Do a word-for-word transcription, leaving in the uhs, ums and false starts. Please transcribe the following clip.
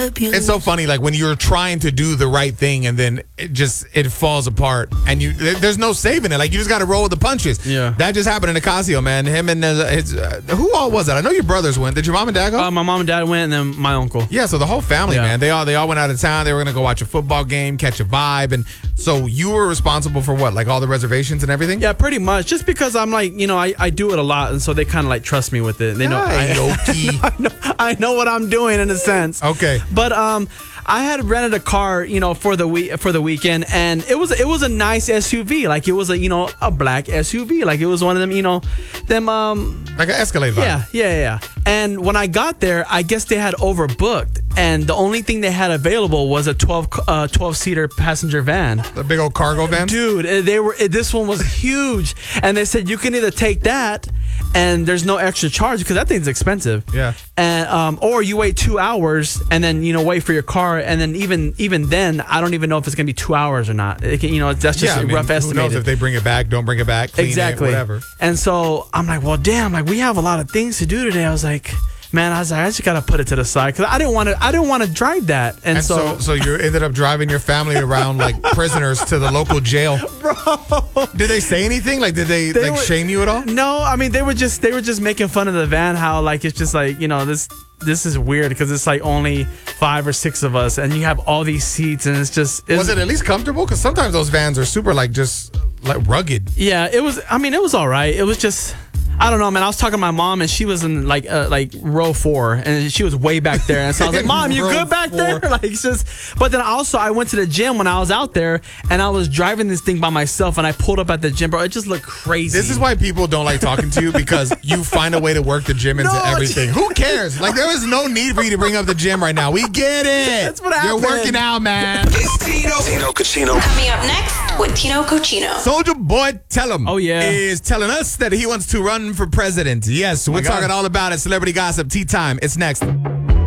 abuse. It's so funny, like when you're trying to do the right thing and then it just it falls apart, and you there- there's no saving it. Like you just got to roll with the punches. Yeah. that just happened in Ocasio, man. Him and uh, his uh, who all was that? I know your brothers went. Did your mom and dad go? Uh, my mom and dad went, and then my uncle. Yeah, so the whole family, Yeah. man, they all they all went out of town. They were gonna go watch a football game, catch a vibe, and so you were responsible for what, like all the reservations and everything. Yeah, pretty much. Just because I'm like, you know, I, I do it a lot, and so they kind of like trust me with it. They know I, Yoki. I know I know what I'm doing in a sense. Okay. But um, I had rented a car, you know, for the week for the weekend, and it was it was a nice S U V. Like it was a you know a black S U V. Like it was one of them, you know, them um. Like an Escalade vibe. Yeah, yeah, yeah. And when I got there, I guess they had overbooked, and the only thing they had available was a twelve uh, twelve seater passenger van. The big old cargo van. Dude, uh, they were. uh, This one was huge, and they said you can either take that, and there's no extra charge because that thing's expensive. Yeah. And um, or you wait two hours and then you know wait for your car, and then even even then, I don't even know if it's gonna be two hours or not. It can, you know, that's just Yeah, I a mean, rough who estimate. knows if they bring it back, don't bring it back, clean Exactly. it, whatever. And so I'm like, well, damn, like we have a lot of things to do today. I was like, man, I was like, I just gotta put it to the side because I didn't want to. I didn't want to drive that. And, And so, so, so you ended up driving your family around like prisoners to the local jail. Bro, did they say anything? Like, did they, They like were- shame you at all? no, I mean they were just they were just making fun of the van. How like it's just like you know this this is weird because it's like only five or six of us, and you have all these seats, and it's just it's, Was it at least comfortable? Because sometimes those vans are super like just like rugged. Yeah, it was. I mean, it was all right. It was just. I don't know, man. I was talking to my mom, and she was in like uh, like row four, and she was way back there. And so I was like, "Mom, you Row good back there?" four. Like it's just. But then also, I went to the gym when I was out there, and I was driving this thing by myself, and I pulled up at the gym, bro. It just looked crazy. This is why people don't like talking to you, because you find a way to work the gym into No, everything. Who cares? Like, there is no need for you to bring up the gym right now. We get it. That's what You're happened. working out, man. It's Tino. Tino Cochino. Coming up next with Tino Cochino. Soldier Boy Tellum Oh, yeah. is telling us that he wants to run for president. Yes, we're God. talking all about it. Celebrity gossip, tea time. It's next.